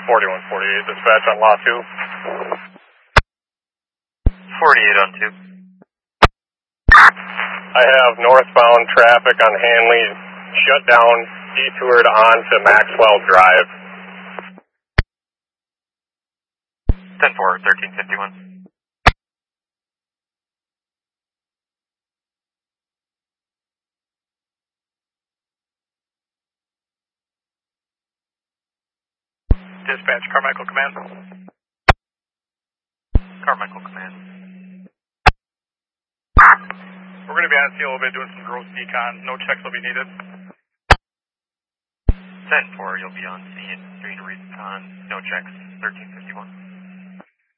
4148, dispatch on lot 2. 48 on 2. I have northbound traffic on Hanley shut down, detoured onto Maxwell Drive. 10-4, 1351. Dispatch, Carmichael Command. Carmichael Command. We're going to be on scene a little bit doing some gross decon. No checks will be needed. 10-4, you'll be on scene doing a recon. No checks. 1351.